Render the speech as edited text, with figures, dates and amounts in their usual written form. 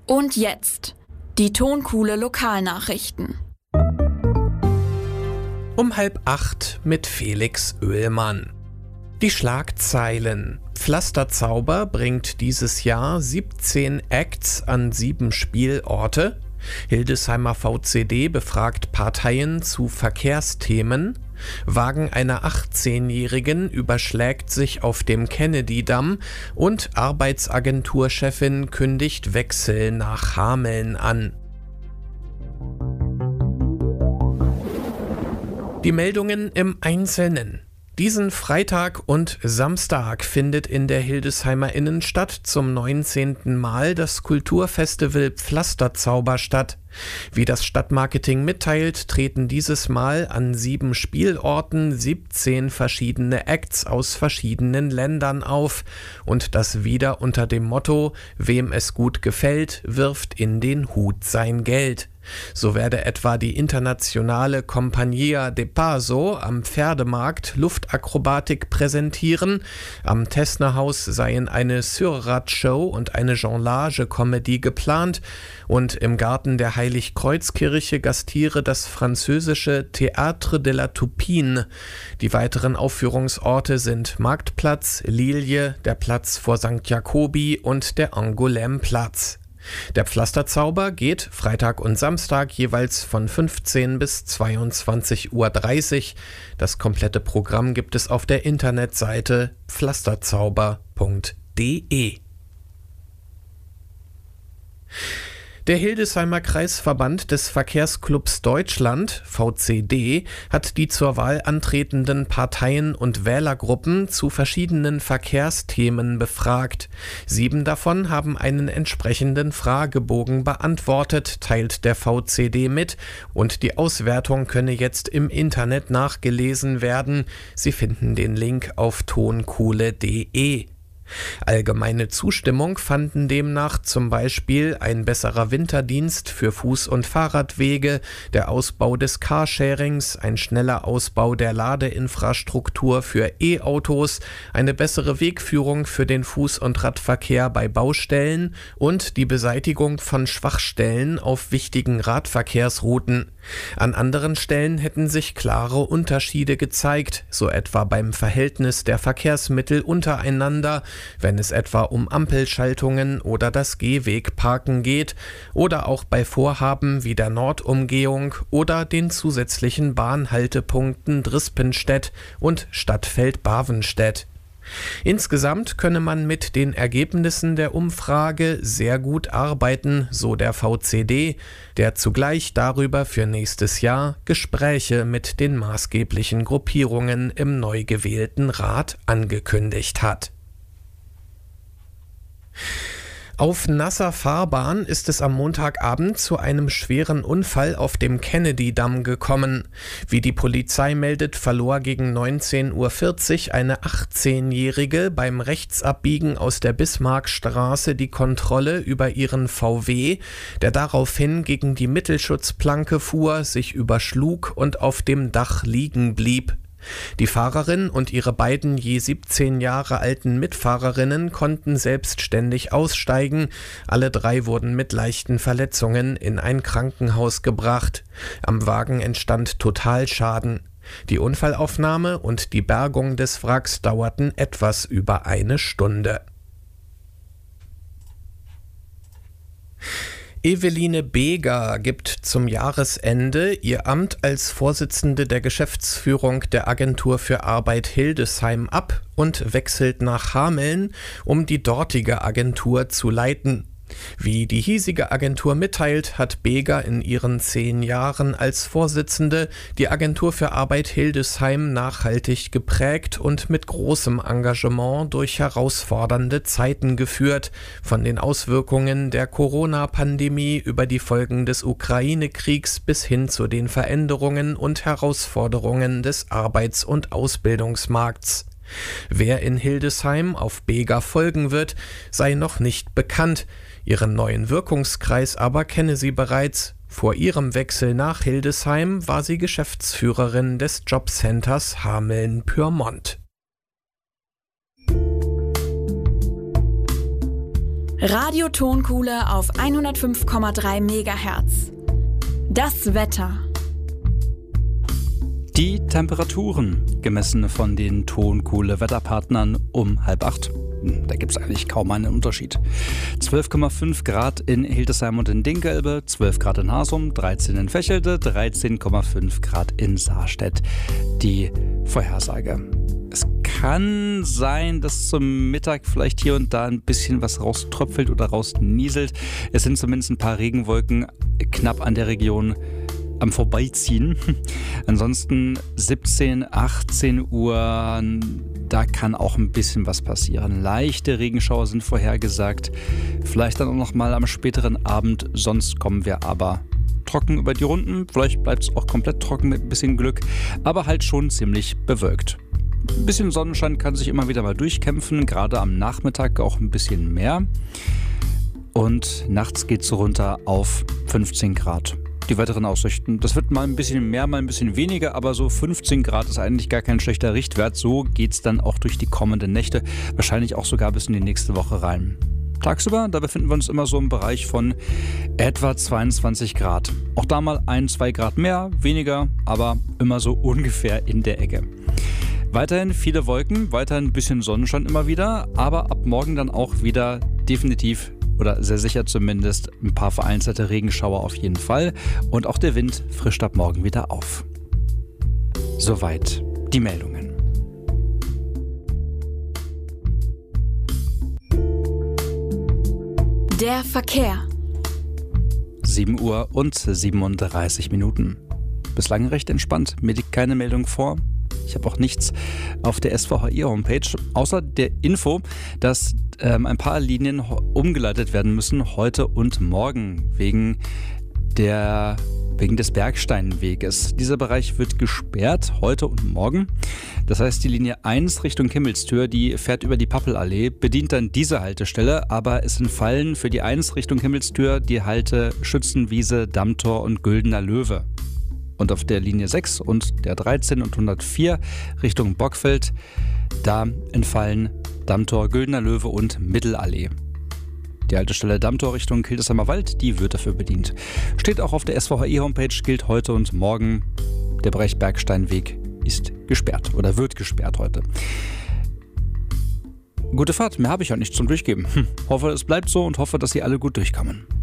Und jetzt die Tonkuhle Lokalnachrichten. Um 7:30 mit Felix Oehlmann. Die Schlagzeilen. Pflasterzauber bringt dieses Jahr 17 Acts an 7 Spielorte. Hildesheimer VCD befragt Parteien zu Verkehrsthemen. Wagen einer 18-Jährigen überschlägt sich auf dem Kennedy-Damm und Arbeitsagenturchefin kündigt Wechsel nach Hameln an. Die Meldungen im Einzelnen. Diesen Freitag und Samstag findet in der Hildesheimer Innenstadt zum 19. Mal das Kulturfestival Pflasterzauber statt. Wie das Stadtmarketing mitteilt, treten dieses Mal an 7 Spielorten 17 verschiedene Acts aus verschiedenen Ländern auf. Und das wieder unter dem Motto: Wem es gut gefällt, wirft in den Hut sein Geld. So werde etwa die internationale Compagnia de Paso am Pferdemarkt Luftakrobatik präsentieren, am Tessnerhaus seien eine Sürrad-Show und eine Jonglage-Comedy geplant und im Garten der Heiligkreuzkirche gastiere das französische Théâtre de la Toupine. Die weiteren Aufführungsorte sind Marktplatz, Lilie, der Platz vor St. Jacobi und der Angoulême-Platz. Der Pflasterzauber geht Freitag und Samstag jeweils von 15 bis 22:30 Uhr. Das komplette Programm gibt es auf der Internetseite pflasterzauber.de. Der Hildesheimer Kreisverband des Verkehrsclubs Deutschland, VCD, hat die zur Wahl antretenden Parteien und Wählergruppen zu verschiedenen Verkehrsthemen befragt. 7 davon haben einen entsprechenden Fragebogen beantwortet, teilt der VCD mit, und die Auswertung könne jetzt im Internet nachgelesen werden. Sie finden den Link auf tonkuhle.de. Allgemeine Zustimmung fanden demnach zum Beispiel ein besserer Winterdienst für Fuß- und Fahrradwege, der Ausbau des Carsharings, ein schneller Ausbau der Ladeinfrastruktur für E-Autos, eine bessere Wegführung für den Fuß- und Radverkehr bei Baustellen und die Beseitigung von Schwachstellen auf wichtigen Radverkehrsrouten. An anderen Stellen hätten sich klare Unterschiede gezeigt, so etwa beim Verhältnis der Verkehrsmittel untereinander, wenn es etwa um Ampelschaltungen oder das Gehwegparken geht, oder auch bei Vorhaben wie der Nordumgehung oder den zusätzlichen Bahnhaltepunkten Drispenstedt und Stadtfeld-Bavenstedt. Insgesamt könne man mit den Ergebnissen der Umfrage sehr gut arbeiten, so der VCD, der zugleich darüber für nächstes Jahr Gespräche mit den maßgeblichen Gruppierungen im neu gewählten Rat angekündigt hat. Auf nasser Fahrbahn ist es am Montagabend zu einem schweren Unfall auf dem Kennedy-Damm gekommen. Wie die Polizei meldet, verlor gegen 19:40 Uhr eine 18-Jährige beim Rechtsabbiegen aus der Bismarckstraße die Kontrolle über ihren VW, der daraufhin gegen die Mittelschutzplanke fuhr, sich überschlug und auf dem Dach liegen blieb. Die Fahrerin und ihre beiden je 17 Jahre alten Mitfahrerinnen konnten selbstständig aussteigen. Alle 3 wurden mit leichten Verletzungen in ein Krankenhaus gebracht. Am Wagen entstand Totalschaden. Die Unfallaufnahme und die Bergung des Wracks dauerten etwas über eine Stunde. Eveline Beger gibt zum Jahresende ihr Amt als Vorsitzende der Geschäftsführung der Agentur für Arbeit Hildesheim ab und wechselt nach Hameln, um die dortige Agentur zu leiten. Wie die hiesige Agentur mitteilt, hat Beger in ihren 10 Jahren als Vorsitzende die Agentur für Arbeit Hildesheim nachhaltig geprägt und mit großem Engagement durch herausfordernde Zeiten geführt, von den Auswirkungen der Corona-Pandemie über die Folgen des Ukraine-Kriegs bis hin zu den Veränderungen und Herausforderungen des Arbeits- und Ausbildungsmarkts. Wer in Hildesheim auf Beger folgen wird, sei noch nicht bekannt. Ihren neuen Wirkungskreis aber kenne sie bereits. Vor ihrem Wechsel nach Hildesheim war sie Geschäftsführerin des Jobcenters Hameln-Pyrmont. Radio Tonkuhle auf 105,3 MHz. Das Wetter. Die Temperaturen, gemessen von den Tonkuhle-Wetterpartnern um 7:30. Da gibt es eigentlich kaum einen Unterschied. 12,5 Grad in Hildesheim und in Dinkelbe, 12 Grad in Hasum, 13 in Vechelde, 13,5 Grad in Saarstedt. Die Vorhersage. Es kann sein, dass zum Mittag vielleicht hier und da ein bisschen was rauströpfelt oder rausnieselt. Es sind zumindest ein paar Regenwolken knapp an der Region am Vorbeiziehen. Ansonsten 17, 18 Uhr, da kann auch ein bisschen was passieren. Leichte Regenschauer sind vorhergesagt. Vielleicht dann auch noch mal am späteren Abend. Sonst kommen wir aber trocken über die Runden. Vielleicht bleibt es auch komplett trocken mit ein bisschen Glück. Aber halt schon ziemlich bewölkt. Ein bisschen Sonnenschein kann sich immer wieder mal durchkämpfen. Gerade am Nachmittag auch ein bisschen mehr. Und nachts geht es runter auf 15 Grad. Die weiteren Aussichten. Das wird mal ein bisschen mehr, mal ein bisschen weniger, aber so 15 Grad ist eigentlich gar kein schlechter Richtwert. So geht es dann auch durch die kommenden Nächte, wahrscheinlich auch sogar bis in die nächste Woche rein. Tagsüber, da befinden wir uns immer so im Bereich von etwa 22 Grad. Auch da mal 1-2 Grad mehr, weniger, aber immer so ungefähr in der Ecke. Weiterhin viele Wolken, weiterhin ein bisschen Sonnenschein immer wieder, aber ab morgen dann auch wieder definitiv oder sehr sicher zumindest ein paar vereinzelte Regenschauer auf jeden Fall. Und auch der Wind frischt ab morgen wieder auf. Soweit die Meldungen. Der Verkehr. 7 Uhr und 37 Minuten. Bislang recht entspannt. Mir liegt keine Meldung vor. Ich habe auch nichts auf der SVHI-Homepage, außer der Info, dass ein paar Linien umgeleitet werden müssen heute und morgen wegen des Bergsteinweges. Dieser Bereich wird gesperrt heute und morgen. Das heißt, die Linie 1 Richtung Himmelstür, die fährt über die Pappelallee, bedient dann diese Haltestelle, aber es entfallen für die 1 Richtung Himmelstür die Halte Schützenwiese, Dammtor und Güldener Löwe. Und auf der Linie 6 und der 13 und 104 Richtung Bockfeld, da entfallen Dammtor, Güldener Löwe und Mittelallee. Die Haltestelle Dammtor Richtung Hildesheimer Wald, die wird dafür bedient. Steht auch auf der SVHI-Homepage, gilt heute und morgen. Der Bereich Bergsteinweg ist gesperrt oder wird gesperrt heute. Gute Fahrt, mehr habe ich auch nicht zum Durchgeben. Hoffe, es bleibt so und hoffe, dass Sie alle gut durchkommen.